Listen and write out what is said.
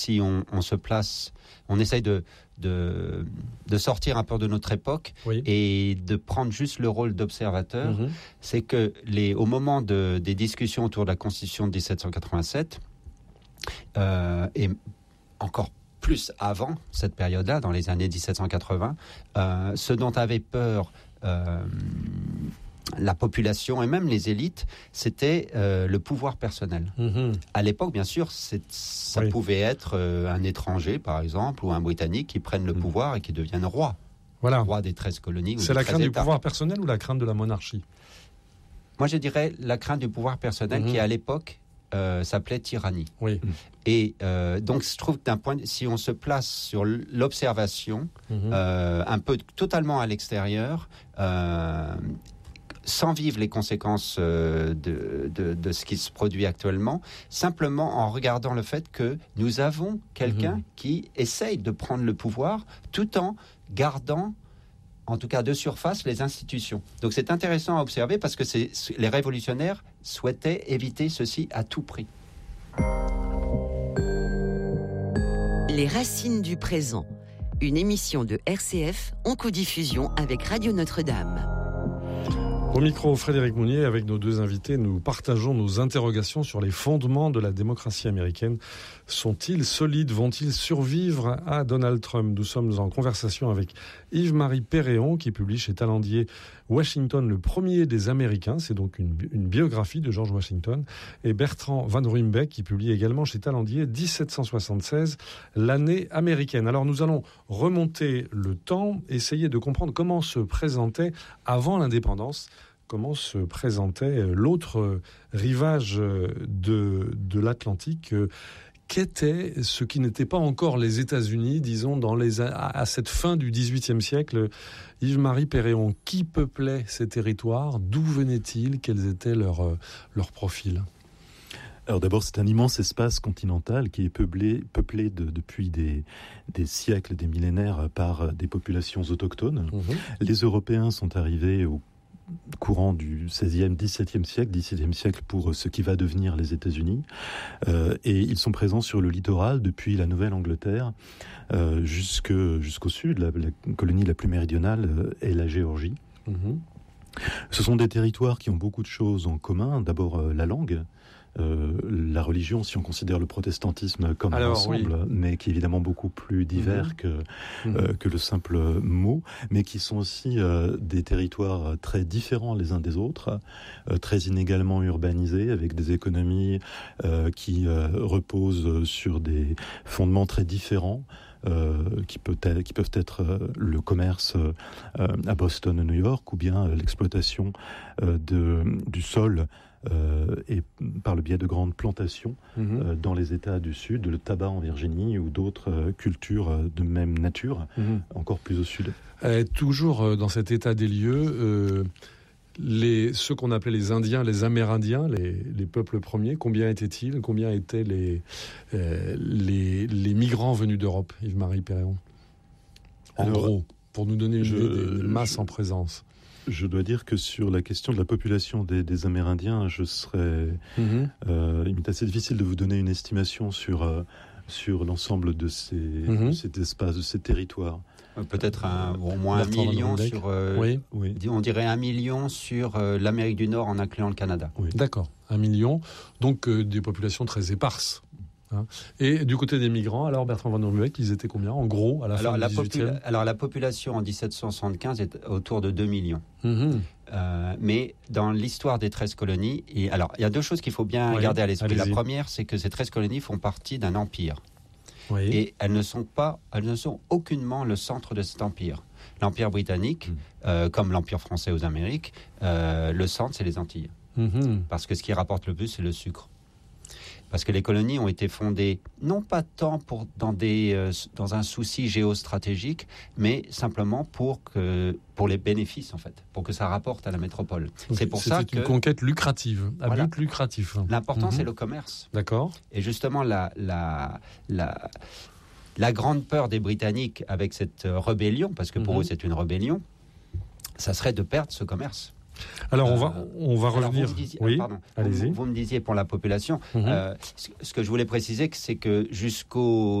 si on se place, on essaye de sortir un peu de notre époque et de prendre juste le rôle d'observateur, c'est que au moment des discussions autour de la Constitution de 1787, et encore plus avant cette période-là, dans les années 1780, ce dont avait peur la population et même les élites, c'était le pouvoir personnel. À l'époque, bien sûr, ça pouvait être un étranger, par exemple, ou un Britannique qui prenne le pouvoir et qui devienne roi. Roi des 13 colonies. C'est la crainte du pouvoir personnel ou la crainte de la monarchie ? Moi, je dirais la crainte du pouvoir personnel qui, à l'époque, s'appelait tyrannie. Et donc, je trouve que si on se place sur l'observation, un peu totalement à l'extérieur, sans vivre les conséquences de ce qui se produit actuellement, simplement en regardant le fait que nous avons quelqu'un qui essaye de prendre le pouvoir tout en gardant, en tout cas de surface, les institutions. Donc c'est intéressant à observer parce que les révolutionnaires souhaitaient éviter ceci à tout prix. Les racines du présent, une émission de RCF en codiffusion avec Radio Notre-Dame. Au micro, Frédéric Mounier, avec nos deux invités, nous partageons nos interrogations sur les fondements de la démocratie américaine. Sont-ils solides ? Vont-ils survivre à Donald Trump ? Nous sommes en conversation avec Yves-Marie Péréon, qui publie chez Talendier Washington, le premier des Américains. C'est donc une biographie de George Washington. Et Bertrand Van Ruymbeck, qui publie également chez Talendier 1776, l'année américaine. Alors nous allons remonter le temps, essayer de comprendre comment se présentait avant l'indépendance, comment se présentait l'autre rivage de l'Atlantique, qu'était ce qui n'était pas encore les États-Unis, disons, à cette fin du XVIIIe siècle. Yves-Marie Péréon, qui peuplait ces territoires ? D'où venaient-ils ? Quels étaient leurs profils ? Alors d'abord, c'est un immense espace continental qui est peuplé depuis des siècles, des millénaires par des populations autochtones. Les Européens sont arrivés au courant du XVIe, XVIIe siècle pour ce qui va devenir les États-Unis. Et ils sont présents sur le littoral depuis la Nouvelle-Angleterre jusqu'au sud. La colonie la plus méridionale est la Géorgie. Ce sont des territoires qui ont beaucoup de choses en commun. D'abord, la langue. La religion, si on considère le protestantisme comme un ensemble, mais qui est évidemment beaucoup plus divers que le simple mot, mais qui sont aussi des territoires très différents les uns des autres, très inégalement urbanisés, avec des économies qui reposent sur des fondements très différents. Qui peuvent être le commerce à Boston, à New York, ou bien l'exploitation du sol et par le biais de grandes plantations dans les États du Sud, le tabac en Virginie ou d'autres cultures de même nature, encore plus au Sud. Toujours dans cet état des lieux, ceux qu'on appelait les Indiens, les Amérindiens, les peuples premiers, combien étaient-ils ? Combien étaient les migrants venus d'Europe, Yves-Marie Péréon ? En gros, pour nous donner une idée des masses en présence. Je dois dire que sur la question de la population des Amérindiens, il m'est assez difficile de vous donner une estimation sur l'ensemble de cet espace, de ces territoires. Peut-être au moins 1 million sur... on dirait 1 million sur l'Amérique du Nord en incluant le Canada. Oui. D'accord, 1 million. Donc des populations très éparses. Et du côté des migrants, alors Bertrand Van Ruymbeck, ils étaient combien en gros à la fin du 18e ? Alors la population en 1775 est autour de 2 millions. Mais dans l'histoire des 13 colonies, il y a deux choses qu'il faut bien garder à l'esprit. La première, c'est que ces 13 colonies font partie d'un empire. Et elles ne sont aucunement le centre de cet empire. L'empire britannique, comme l'empire français aux Amériques, le centre, c'est les Antilles. Parce que ce qui rapporte le plus, c'est le sucre. Parce que les colonies ont été fondées, non pas tant dans un souci géostratégique, mais simplement pour les bénéfices, en fait, pour que ça rapporte à la métropole. Donc, c'est pour ça que... C'est une conquête lucrative, à but lucratif. L'important, c'est le commerce. D'accord. Et justement, la grande peur des Britanniques avec cette rébellion, parce que pour eux, c'est une rébellion, ça serait de perdre ce commerce. Alors on va revenir. Allez-y. Vous me disiez pour la population. Ce que je voulais préciser, c'est que jusqu'au